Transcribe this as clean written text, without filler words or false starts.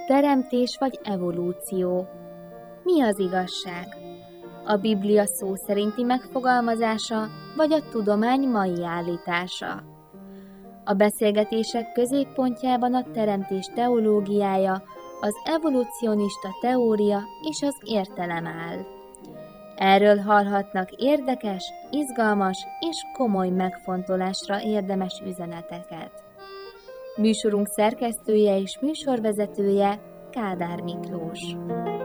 Teremtés vagy evolúció? Mi az igazság? A Biblia szó szerinti megfogalmazása, vagy a tudomány mai állítása? A beszélgetések középpontjában a teremtés teológiája, az evolucionista teória és az értelem áll. Erről hallhatnak érdekes, izgalmas és komoly megfontolásra érdemes üzeneteket. Műsorunk szerkesztője és műsorvezetője Kádár Miklós.